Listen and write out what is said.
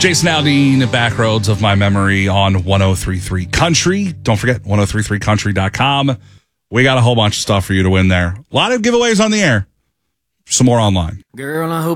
Jason Aldean, Backroads of My Memory on 103.3 Country. Don't forget, 1033country.com. We got a whole bunch of stuff for you to win there. A lot of giveaways on the air. Some more online. Girl, I hope